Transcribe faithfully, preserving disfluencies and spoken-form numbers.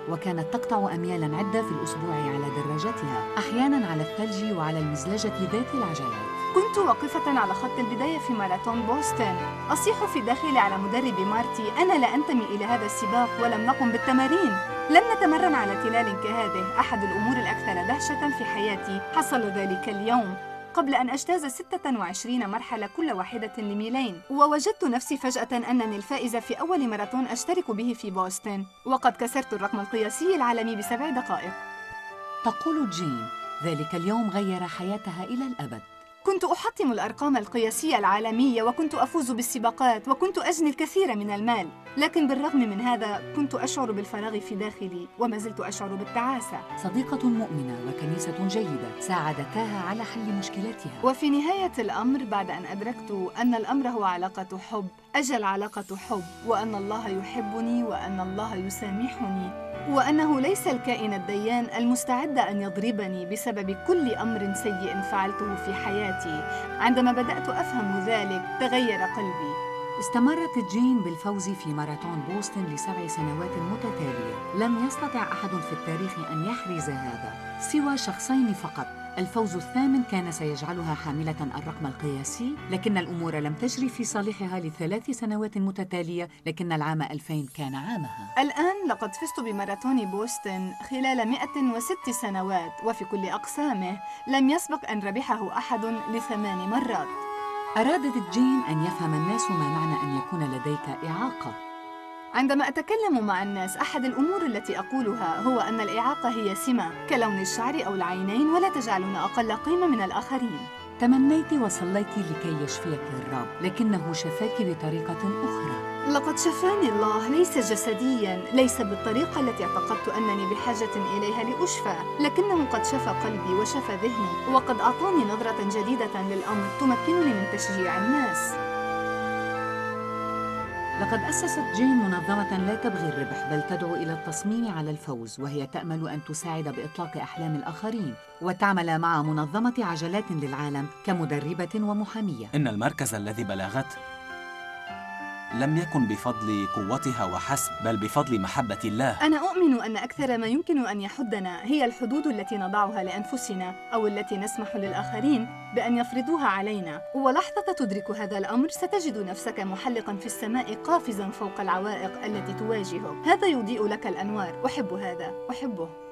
وكانت تقطع أميالاً عدة في الأسبوع على دراجتها، أحياناً على الثلج وعلى المزلجة ذات العجلات. كنت واقفة على خط البداية في ماراثون بوسطن، أصيح في داخلي على مدربي مارتي: أنا لا أنتمي إلى هذا السباق ولم نقم بالتمارين. لم نتمرن على تلال كهذه، أحد الأمور الأكثر دهشة في حياتي حصل ذلك اليوم، قبل أن أجتاز ستة وعشرين مرحلة كل واحدة لميلين، ووجدت نفسي فجأة أنني الفائزة في أول ماراثون أشترك به في بوسطن، وقد كسرت الرقم القياسي العالمي بسبع دقائق. تقول جين: ذلك اليوم غير حياتها إلى الأبد. كنت أحطم الأرقام القياسية العالمية، وكنت أفوز بالسباقات، وكنت أجني الكثير من المال، لكن بالرغم من هذا كنت أشعر بالفراغ في داخلي، وما زلت أشعر بالتعاسة. صديقة مؤمنة وكنيسة جيدة ساعدتاها على حل مشكلتها. وفي نهاية الأمر، بعد أن أدركت أن الأمر هو علاقة حب، أجل علاقة حب، وأن الله يحبني، وأن الله يسامحني، وأنه ليس الكائن الديان المستعد أن يضربني بسبب كل أمر سيء فعلته في حياتي. عندما بدأت أفهم ذلك تغير قلبي. استمرت جين بالفوز في ماراثون بوسطن لسبع سنوات متتالية. لم يستطع أحد في التاريخ أن يحرز هذا سوى شخصين فقط. الفوز الثامن كان سيجعلها حاملة الرقم القياسي، لكن الأمور لم تجري في صالحها لثلاث سنوات متتالية، لكن العام ألفين كان عامها. الآن لقد فزت بماراثون بوسطن خلال مئة وست سنوات، وفي كل أقسامه لم يسبق أن ربحه أحد لثمان مرات. أرادت جين أن يفهم الناس ما معنى أن يكون لديك إعاقة. عندما أتكلم مع الناس، أحد الأمور التي أقولها هو أن الإعاقة هي سمة كلون الشعر أو العينين، ولا تجعلنا أقل قيمة من الآخرين. تمنيت وصليت لكي يشفيك الرب، لكنه شفاك بطريقة أخرى. لقد شفاني الله، ليس جسدياً، ليس بالطريقة التي اعتقدت أنني بحاجة إليها لأشفى، لكنه قد شفى قلبي وشفى ذهني، وقد أعطاني نظرة جديدة للأمر تمكنني من تشجيع الناس. لقد أسست جين منظمة لا تبغي الربح، بل تدعو إلى التصميم على الفوز، وهي تأمل أن تساعد بإطلاق أحلام الآخرين، وتعمل مع منظمة عجلات للعالم كمدربة ومحامية. إن المركز الذي بلغته لم يكن بفضل قوتها وحسب، بل بفضل محبة الله. أنا أؤمن أن أكثر ما يمكن أن يحدنا هي الحدود التي نضعها لأنفسنا، أو التي نسمح للآخرين بأن يفرضوها علينا. ولحظة تدرك هذا الأمر ستجد نفسك محلقاً في السماء، قافزاً فوق العوائق التي تواجهك. هذا يضيء لك الأنوار. أحب هذا، أحبه.